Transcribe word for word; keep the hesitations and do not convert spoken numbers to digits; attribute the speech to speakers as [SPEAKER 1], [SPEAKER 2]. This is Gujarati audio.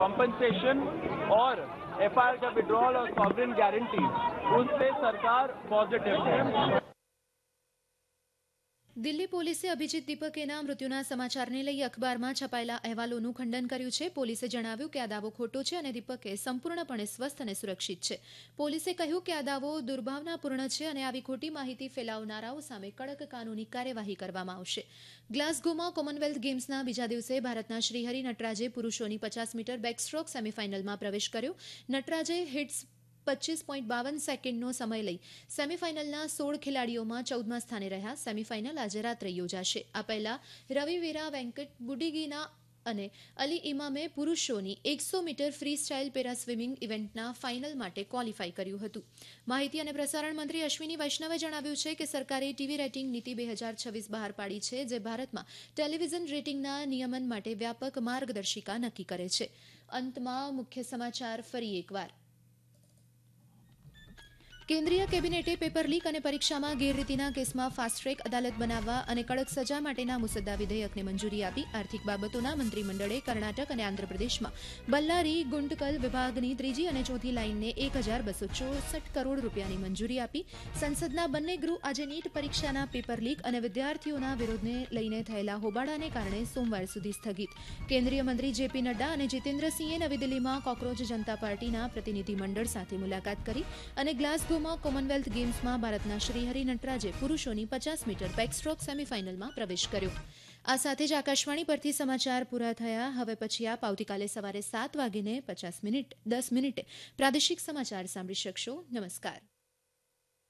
[SPEAKER 1] कॉम्पनसेशन और एफआईआर का विड्रॉल और सॉवरेन गारंटी उस पे सरकार पॉजिटिव है।
[SPEAKER 2] દિલ્હી પોલીસે અભિજીત દીપકેના મૃત્યુના સમાચારને લઈ અખબારમાં છપાયેલા અહેવાલોનું ખંડન કર્યું છે. પોલીસે જણાવ્યું કે આ દાવો ખોટો છે અને દીપકે સંપૂર્ણપણે સ્વસ્થ અને સુરક્ષિત છે. પોલીસે કહ્યું કે આ દાવો દુર્ભાવનાપૂર્ણ છે અને આવી ખોટી માહિતી ફેલાવનારાઓ સામે કડક કાનૂની કાર્યવાહી કરવામાં આવશે. ગ્લાસગોમાં કોમનવેલ્થ ગેમ્સના બીજા દિવસે ભારતના શ્રીહરિ નટરાજે પુરુષોની પચાસ મીટર બેકસ્ટ્રોક સેમીફાઇનલમાં પ્રવેશ કર્યો. નટરાજે હિટ્સ પચીસ પોઈન્ટ બાવન સેકન્ડનો સમય લઈ સેમીફાઇનલના સોળ ખેલાડીઓમાં ચૌદમા સ્થાને રહ્યા. સેમીફાઇનલ આજે રાત્રે યોજાશે. આ પહેલા રવિવીરા વેંકટ બુડીગીના અને અલી ઇમામે પુરુષોની એકસો metre free style para swimming ઇવેન્ટના final માટે ક્વોલિફાય કર્યું હતું. માહિતી અને પ્રસારણ મંત્રી અશ્વિની વૈષ્ણવે જણાવ્યું છે કે સરકારે ટીવી રેટિંગ નીતિ બે હજાર છવ્વીસ બહાર પાડી છે, જે ભારતમાં ટેલિવિઝન રેટિંગના નિયમન માટે વ્યાપક માર્ગદર્શિકા નક્કી કરે છે. અંતમાં મુખ્ય સમાચાર ફરી એકવાર. કેન્દ્રીય કેબિનેટે પેપર લીક અને પરીક્ષામાં ગેરરીતિના કેસમાં ફાસ્ટ ટ્રેક અદાલત બનાવવા અને કડક સજા માટેના મુસદ્દા વિધેયકને મંજૂરી આપી. આર્થિક બાબતોના મંત્રીમંડળે કર્ણાટક અને આંધ્રપ્રદેશમાં બલ્લારી ગુંટકલ વિભાગની ત્રીજી અને ચોથી લાઇનને એક હજાર બસો ચોસઠ કરોડ રૂપિયાની મંજૂરી આપી. સંસદના બંને ગૃહ આજે નીટ પરીક્ષાના પેપર લીક અને વિદ્યાર્થીઓના વિરોધને લઈને થયેલા હોબાળાને કારણે સોમવાર સુધી સ્થગિત. કેન્દ્રીય મંત્રી જેપી નડ્ડા અને જીતેન્દ્રસિંહે નવી દિલ્હીમાં કોકરોચ જનતા પાર્ટીના પ્રતિનિધિમંડળ સાથે મુલાકાત કરી અને ગ્લાસગો કોમનવેલ્થ ગેમ્સમાં ભારતના શ્રીહરિ નટરાજે પુરુષોની પચાસ મીટર બેકસ્ટ્રોક સેમીફાઇનલમાં પ્રવેશ કર્યો. આ સાથે જ આકાશવાણી પરથી સમાચાર પૂરા થયા. હવે પછી આપ આવતીકાલે સવારે સાત વાગીને પચાસ મિનિટ દસ મિનિટે પ્રાદેશિક સમાચાર સાંભળી શકશો. નમસ્કાર.